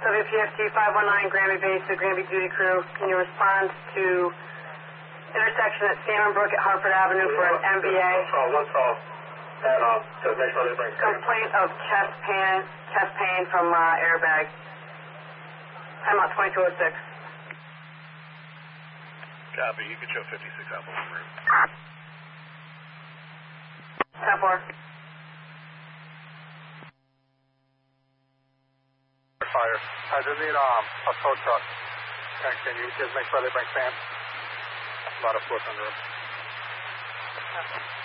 WPFT 519, Granby Base to Granby Duty Crew. Can you respond to intersection at Salmon Brook at Hartford Avenue for an MBA? Let's call. To make sure they bring complaint of chest pain from airbag. Time out 2206. Copy. You can show 56 Apple on route. 10-4. Fire. I just need a tow truck. And can you just make sure they bring Sam? About a foot under him.